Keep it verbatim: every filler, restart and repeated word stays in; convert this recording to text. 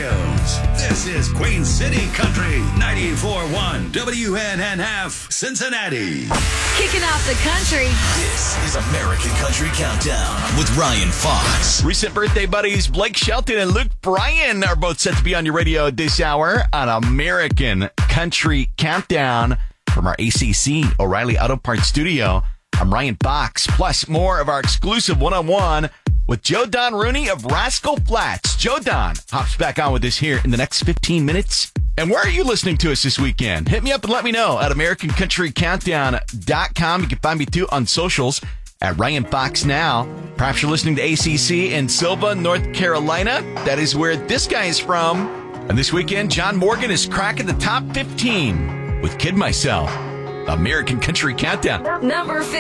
Studios. This is Queen City Country, ninety-four point one W N N F, Cincinnati. Kicking off the country. This is American Country Countdown with Ryan Fox. Recent birthday buddies Blake Shelton and Luke Bryan are both set to be on your radio this hour on American Country Countdown from our A C C O'Reilly Auto Parts studio. I'm Ryan Fox, plus more of our exclusive one-on-one with Joe Don Rooney of Rascal Flatts. Joe Don hops back on with us here in the next fifteen minutes. And where are you listening to us this weekend? Hit me up and let me know at American Country Countdown dot com. You can find me too on socials at Ryan Fox Now. Perhaps you're listening to A C C in Sylva, North Carolina. That is where this guy is from. And this weekend, John Morgan is cracking the top fifteen with Kid Myself. American Country Countdown. Number fifteen.